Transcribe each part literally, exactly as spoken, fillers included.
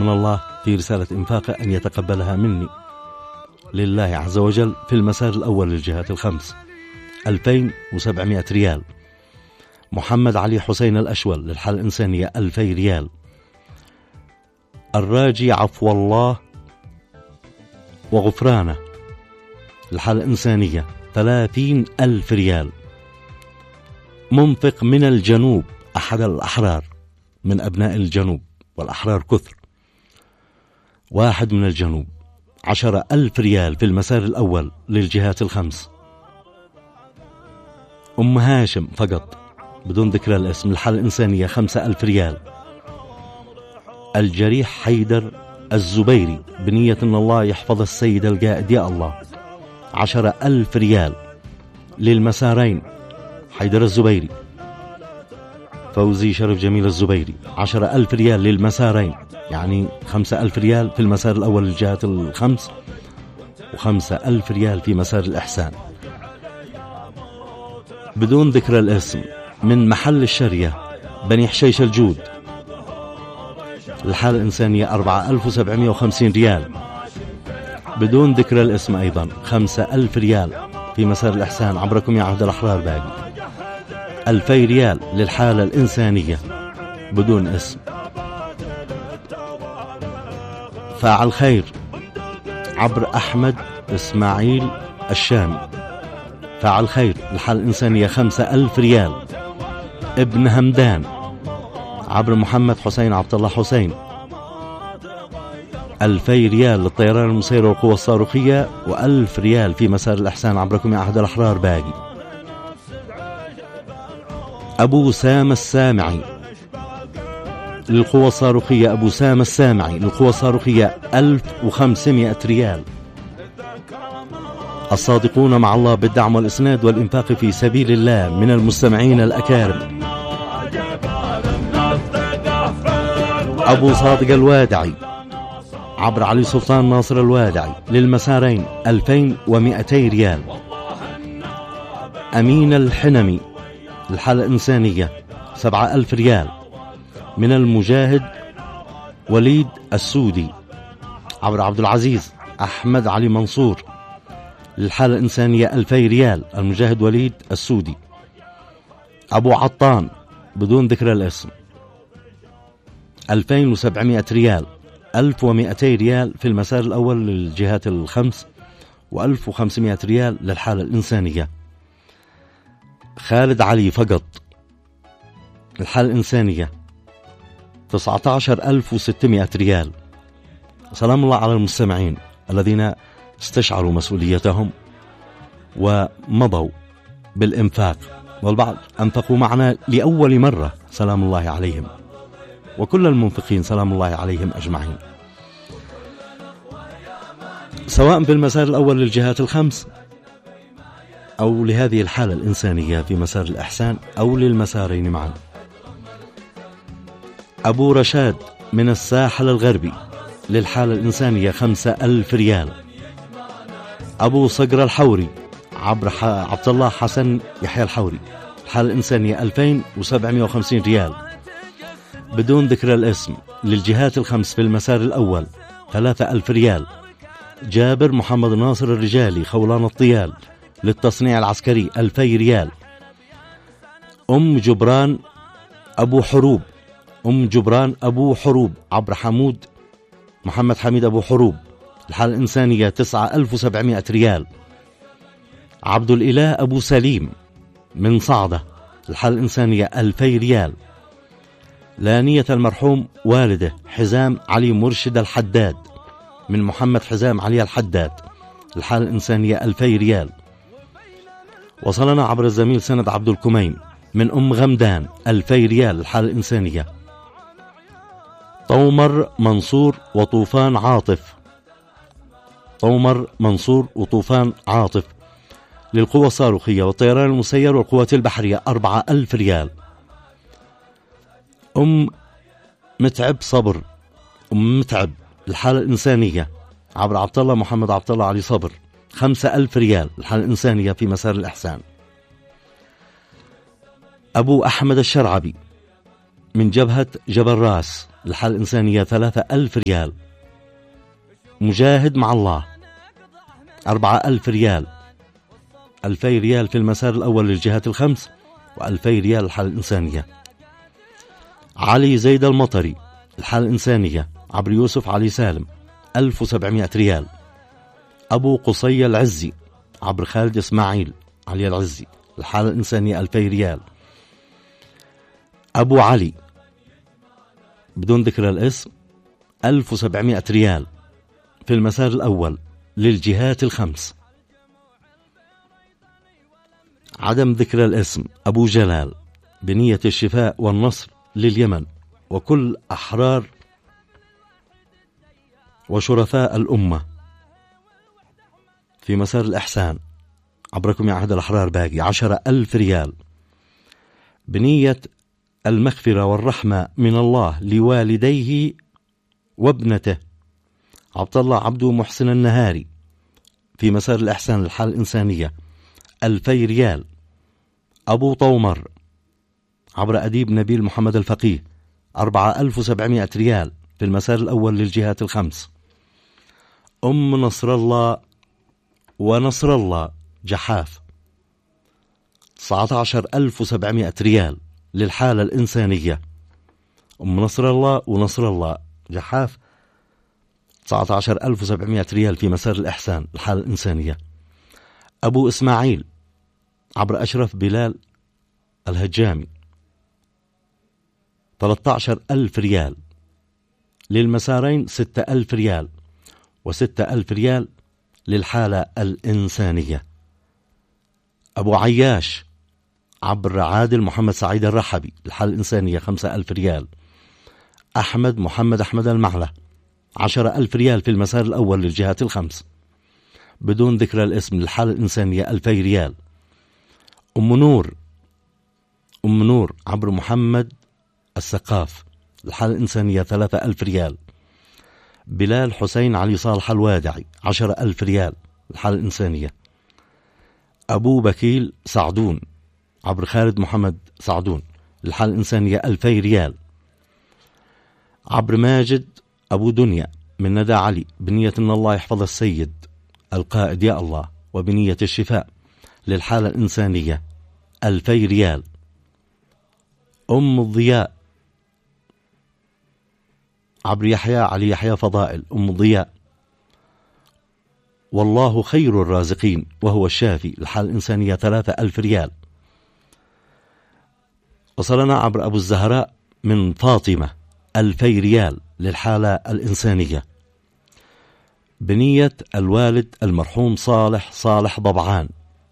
من الله في رسالة إنفاقه أن يتقبلها مني لله عز وجل في المسار الأول للجهات الخمس ألفين وسبعمائة ريال. محمد علي حسين الأشول للحالة الإنسانية ألفي ريال. الراجي عفو الله وغفرانه للحالة الإنسانية ثلاثين ألف ريال. منفق من الجنوب أحد الأحرار من أبناء الجنوب والأحرار كثر، واحد من الجنوب عشرة ألف ريال في المسار الأول للجهات الخمس. أم هاشم فقط بدون ذكر الاسم الحالة الإنسانية خمسة ألف ريال. الجريح حيدر الزبيري بنية أن الله يحفظ السيد القائد يا الله عشرة ألف ريال للمسارين. حيدر الزبيري فوزي شرف جميل الزبيري عشرة ألف ريال للمسارين، يعني خمسة ألف ريال في المسار الأول للجهات الخمس وخمسة ألف ريال في مسار الإحسان. بدون ذكر الاسم من محل الشرية بني حشيش الجود الحالة الإنسانية أربعة ألف وسبعمائة وخمسين ريال. بدون ذكر الاسم أيضا خمسة ألف ريال في مسار الإحسان عبركم يا عهد الأحرار باقي. ألفي ريال للحالة الإنسانية بدون اسم. فاعل خير عبر أحمد إسماعيل الشامي فاعل خير للحالة الإنسانية خمسة ألف ريال. ابن همدان عبر محمد حسين عبد الله حسين ألفي ريال للطيران المسير والقوة الصاروخية، وألف ريال في مسار الإحسان عبركم يا عهد الأحرار باقي. أبو سام السامعي للقوة الصاروخية أبو سام السامعي للقوة الصاروخية ألف وخمسمائة ريال. الصادقون مع الله بالدعم والإسناد والإنفاق في سبيل الله من المستمعين الأكارم. أبو صادق الوادعي عبر علي سلطان ناصر الوادعي للمسارين ألفين ومئتي ريال. أمين الحنمي الحالة الإنسانية سبعة ألف ريال من المجاهد وليد السودي عبر عبد العزيز أحمد علي منصور للحالة الإنسانية ألفي ريال المجاهد وليد السودي. أبو عطان بدون ذكر الاسم ألفين وسبعمائة ريال. ألف ومئتي ريال في المسار الأول للجهات الخمس وألف وخمسمائة ريال للحالة الإنسانية. خالد علي فقط الحالة الإنسانية تسعة عشر ألف وستمائة ريال. سلام الله على المستمعين الذين استشعروا مسؤوليتهم ومضوا بالإنفاق، والبعض أنفقوا معنا لأول مرة سلام الله عليهم، وكل المنفقين سلام الله عليهم أجمعين، سواء في المسار الأول للجهات الخمس أو لهذه الحالة الإنسانية في مسار الإحسان أو للمسارين معا. أبو رشاد من الساحل الغربي للحالة الإنسانية خمسة ألف ريال. أبو صقر الحوري عبر عبد الله حسن يحيى الحوري الحالة الإنسانية ألفين وسبعمائة وخمسين ريال. بدون ذكر الاسم للجهات الخمس في المسار الأول ثلاثة ألف ريال. جابر محمد ناصر الرجالي خولان الطيال للتصنيع العسكري ألفي ريال. أم جبران أبو حروب أم جبران أبو حروب عبر حمود محمد حميد أبو حروب الحالة الإنسانية تسعة ألف وسبعمائة ريال. عبد الإله أبو سليم من صعدة الحالة الإنسانية ألفي ريال. لانية المرحوم والده حزام علي مرشد الحداد من محمد حزام علي الحداد الحالة الإنسانية ألفي ريال. وصلنا عبر الزميل سند عبد الكميم من أم غمدان ألفي ريال الحالة الإنسانية. طومر منصور وطوفان عاطف طومر منصور وطوفان عاطف للقوة الصاروخية والطيران المسير والقوات البحرية أربعة ألف ريال. أم متعب صبر أم متعب الحالة الإنسانية عبر عبد الله محمد عبد الله علي صبر خمسة ألف ريال الحالة الإنسانية في مسار الإحسان. أبو أحمد الشرعبي من جبهة جبل راس للحالة الإنسانية ثلاثة ألف ريال. مجاهد مع الله أربعة ألف ريال، ألفي ريال في المسار الأول للجهات الخمس، وألفي ريال للحالة الإنسانية. علي زيد المطري الحالة الإنسانية عبر يوسف علي سالم ألف وسبعمائة ريال. أبو قصي العزي عبر خالد إسماعيل علي العزي الحالة الإنسانية ألفي ريال. أبو علي بدون ذكر الاسم ألف وسبعمائة ريال في المسار الأول للجهات الخمس. عدم ذكر الاسم أبو جلال بنية الشفاء والنصر لليمن وكل أحرار وشرفاء الأمة في مسار الإحسان عبركم يا عهد الأحرار باقي عشرة ألف ريال بنية المغفرة والرحمة من الله لوالديه وابنته عبد الله عبدو محسن النهاري في مسار الإحسان للحالة الإنسانية ألفي ريال. أبو طومر عبر أديب نبيل محمد الفقيه أربعة ألف وسبعمائة ريال في المسار الأول للجهات الخمس. أم نصر الله ونصر الله جحاف تسعة عشر ألف وسبعمائة ريال للحالة الإنسانية. أم نصر الله ونصر الله جحاف تسعة عشر ألف وسبعمائة ريال في مسار الإحسان الحالة الإنسانية. أبو إسماعيل عبر أشرف بلال الهجامي ثلاثة عشر ألف ريال للمسارين ستة ألف ريال وستة ألف ريال للحالة الإنسانية. أبو عياش عبر عادل محمد سعيد الرحبي الحالة الإنسانية خمسة ألف ريال. أحمد محمد أحمد المعلة عشرة ألف ريال في المسار الأول للجهات الخمس بدون ذكر الاسم للحالة الإنسانية ألفي ريال. أم نور أم نور عبر محمد السقاف الحالة الإنسانية ثلاثة ألف ريال. بلال حسين علي صالح الوادعي عشرة ألف ريال الحالة الإنسانية. أبو بكيل سعدون عبر خالد محمد سعدون الحالة الإنسانية ألفي ريال. عبر ماجد أبو دنيا من ندى علي بنية أن الله يحفظ السيد القائد يا الله وبنية الشفاء للحالة الإنسانية ألفي ريال. أم الضياء عبر يحيى علي يحيى فضائل أم الضياء والله خير الرازقين وهو الشافي الحالة الإنسانية ثلاثة ألف ريال. وصلنا عبر أبو الزهراء من فاطمة ألفي ريال للحالة الإنسانية بنية الوالد المرحوم صالح صالح ضبعان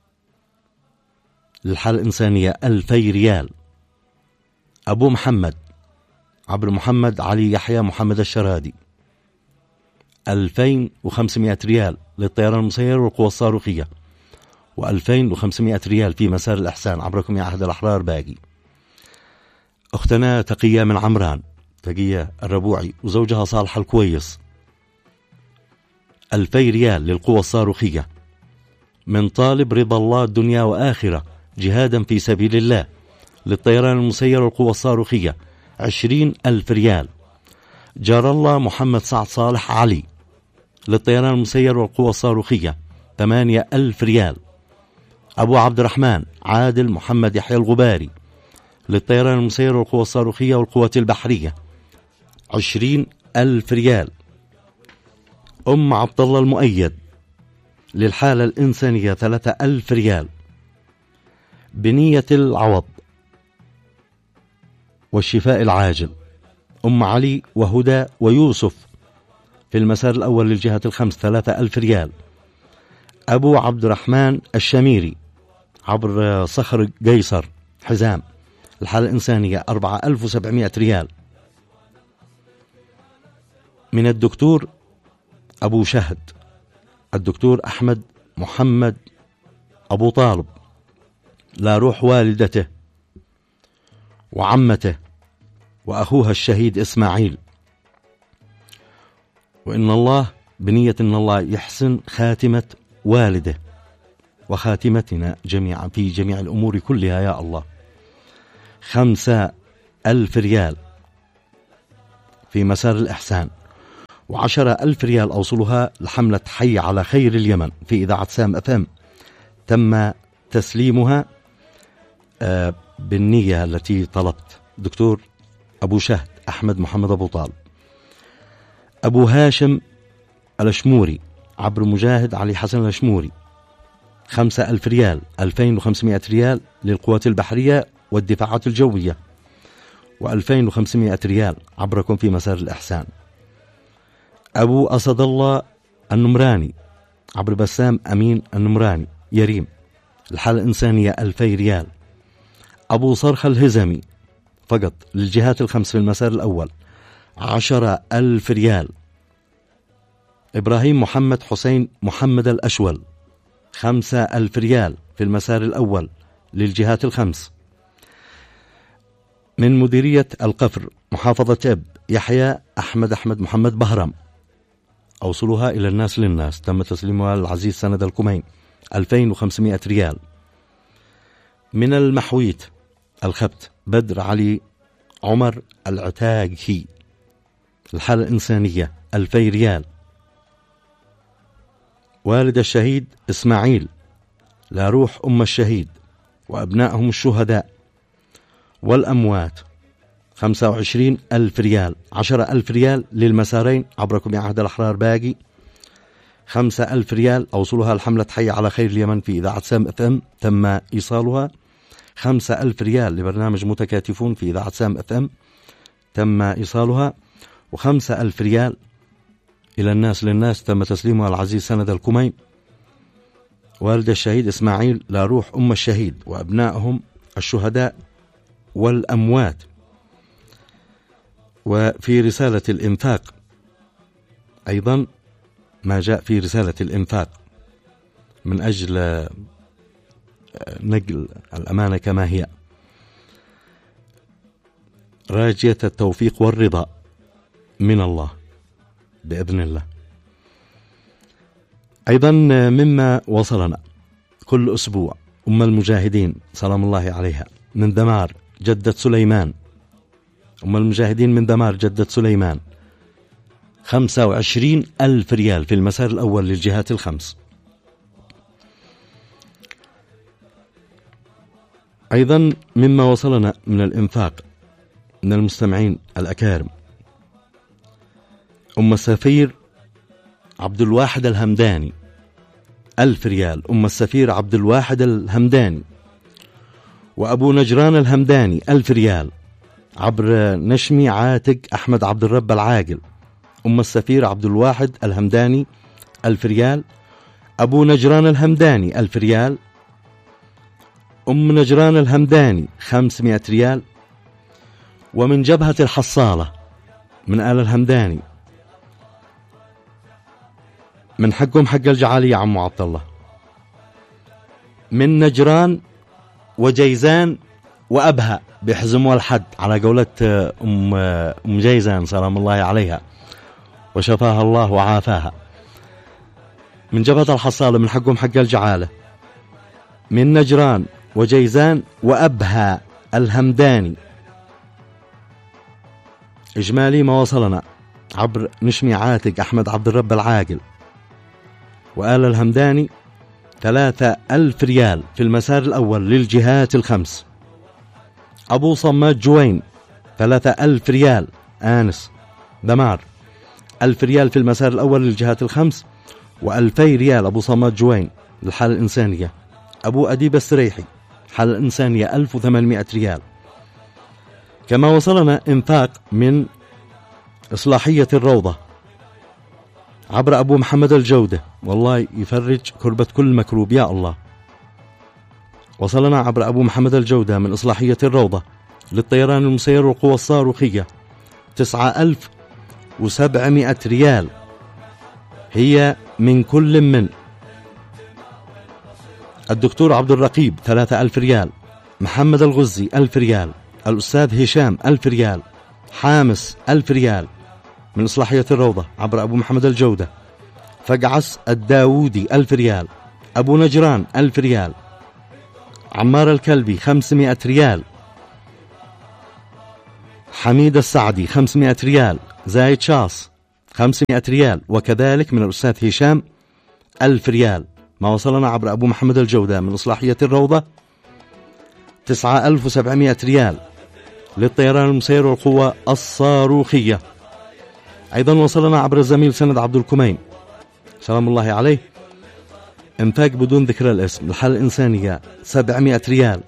للحالة الإنسانية ألفي ريال. أبو محمد عبر محمد علي يحيى محمد الشرادي ألفين وخمسمائة ريال للطيران المسير والقوى الصاروخية وألفين وخمسمائة ريال في مسار الإحسان عبركم يا عهد الأحرار باقي. أختنا تقية من عمران تقية الربوعي وزوجها صالح الكويس ألفي ريال للقوى الصاروخية. من طالب رضا الله الدنيا وآخرة جهادا في سبيل الله للطيران المسير والقوى الصاروخية عشرين ألف ريال. جار الله محمد سعد صالح علي للطيران المسير والقوى الصاروخية ثمانية ألف ريال. أبو عبد الرحمن عادل محمد يحيى الغباري للطيران المسير والقوى الصاروخية والقوات البحرية عشرين ألف ريال. أم عبد الله المؤيد للحالة الإنسانية ثلاثة ألف ريال. بنية العوض والشفاء العاجل أم علي وهدى ويوسف في المسار الأول للجهة الخمس ثلاثة ألف ريال. أبو عبد الرحمن الشميري عبر صخر قيصر حزام الحالة الإنسانية أربعة ألف وسبعمائة ريال. من الدكتور أبو شهد الدكتور أحمد محمد أبو طالب لا روح والدته وعمته وأخوها الشهيد إسماعيل وإن الله بنية أن الله يحسن خاتمة والده وخاتمتنا جميعا في جميع الأمور كلها يا الله. خمسة ألف ريال في مسار الإحسان، وعشرة ألف ريال أوصلها لحملة حي على خير اليمن في إذاعة سام أف أم. تم تسليمها بالنية التي طلبت. دكتور أبو شهد أحمد محمد أبو طالب. أبو هاشم الأشموري عبر مجاهد علي حسن الأشموري خمسة ألف ريال، ألفين وخمسمائة ريال للقوات البحرية والدفاعات الجوية، وألفين وخمسمائة ريال عبركم في مسار الإحسان. أبو أسد الله النمراني عبر بسام أمين النمراني يريم الحالة الإنسانية ألفي ريال. أبو صرخ الهزمي فقط للجهات الخمس في المسار الأول عشرة ألف ريال. إبراهيم محمد حسين محمد الأشول خمسة ألف ريال في المسار الأول للجهات الخمس. من مديرية القفر محافظة أب يحيى أحمد أحمد محمد بهرم أوصلها إلى الناس للناس، تم تسليمها للعزيز سند الكمين ألفين وخمسمائة ريال. من المحويت الخبت بدر علي عمر العتاقي الحالة الإنسانية ألفي ريال. والد الشهيد إسماعيل لا روح أم الشهيد وأبنائهم الشهداء والأموات خمسة وعشرين ألف ريال. عشرة ألف ريال للمسارين عبركم يا عهد الأحرار باقي. خمسة ألف ريال أوصلها الحملة حي على خير اليمن في إذاعة سام أف أم، تم إيصالها. خمسة ألف ريال لبرنامج متكاتفون في إذاعة سام أف أم، تم إيصالها. وخمسة ألف ريال إلى الناس للناس، تم تسليمها العزيز سند الكمين والد الشهيد إسماعيل لا روح أم الشهيد وأبنائهم الشهداء والأموات. وفي رسالة الإنفاق أيضا ما جاء في رسالة الإنفاق من أجل نقل الأمانة كما هي، راجية التوفيق والرضا من الله بإذن الله. أيضا مما وصلنا كل أسبوع أم المجاهدين سلام الله عليها من دمار جدة سليمان، أم المجاهدين من دمار جدة سليمان خمسة وعشرين ألف ريال في المسار الأول للجهات الخمس. أيضا مما وصلنا من الإنفاق من المستمعين الأكارم أم السفير عبد الواحد الهمداني ألف ريال. أم السفير عبد الواحد الهمداني وأبو نجران الهمداني ألف ريال عبر نشمي عاتق أحمد عبد الرب العاقل. أم السفير عبد الواحد الهمداني ألف ريال. أبو نجران الهمداني ألف ريال. أم نجران الهمداني خمسمائة ريال. ومن جبهة الحصالة من آل الهمداني من حقهم حق الجعالية عمو عبد الله، من نجران وجيزان وأبها بحزموا الحد على قولة أم, أم جيزان سلام الله عليها وشفاها الله وعافاها. من جبهة الحصالة من حقهم حق الجعالة، من نجران وجيزان وأبها الهمداني. إجمالي ما وصلنا عبر نشمي عاتق أحمد عبد الرب العاقل وآل الهمداني ثلاثة ألف ريال في المسار الأول للجهات الخمس. أبو صمات جوين ثلاثة ألف ريال آنس دمار، ألف ريال في المسار الأول للجهات الخمس، وألفي ريال أبو صمات جوين للحالة الإنسانية. أبو أديب السريحي حالة الإنسانية ألف وثمانمائة ريال. كما وصلنا إنفاق من إصلاحية الروضة عبر أبو محمد الجودة، والله يفرج كربة كل مكروب يا الله. وصلنا عبر أبو محمد الجودة من إصلاحية الروضة للطيران المسير والقوى الصاروخية تسعة ألف وسبعمائة ريال، هي من كل من الدكتور عبد الرقيب ثلاثة ألف ريال، محمد الغزي ألف ريال، الأستاذ هشام ألف ريال، حامس ألف ريال من إصلاحية الروضة عبر أبو محمد الجودة. فقعس الداودي ألف ريال، أبو نجران ألف ريال، عمار الكلبي خمسمائة ريال، حميد السعدي خمسمائة ريال. زايد شاص خمسمائة ريال. وكذلك من الأستاذ هشام ألف ريال. ما وصلنا عبر أبو محمد الجودة من إصلاحية الروضة تسعة آلاف وسبعمائة ريال للطيران المسير والقوة الصاروخية. أيضا وصلنا عبر الزميل سند عبد الكمين سلام الله عليه انفاق بدون ذكر الاسم للحالة الإنسانية سبعمائة ريال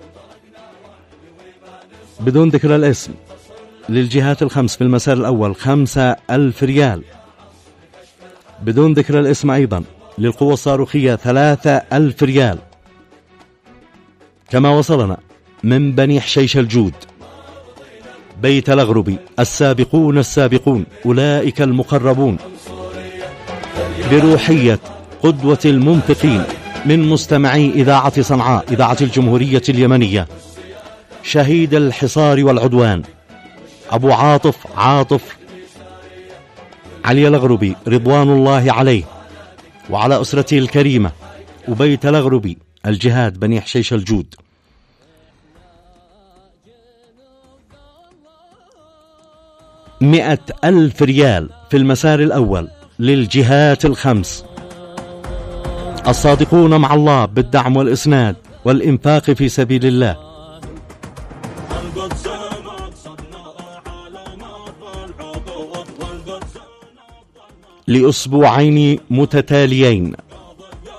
بدون ذكر الاسم. للجهات الخمس في المسار الأول خمسة ألف ريال بدون ذكر الاسم. أيضا للقوة الصاروخية ثلاثة ألف ريال. كما وصلنا من بني حشيش الجود بيت الأغربي السابقون السابقون أولئك المقربون بروحية قدوة المنفقين من مستمعي إذاعة صنعاء إذاعة الجمهورية اليمنية شهيد الحصار والعدوان أبو عاطف عاطف علي الأغربي رضوان الله عليه وعلى أسرته الكريمة وبيت الأغربي الجهاد بني حشيش الجود. مئة ألف ريال في المسار الأول للجهات الخمس الصادقون مع الله بالدعم والإسناد والإنفاق في سبيل الله. لأسبوعين متتاليين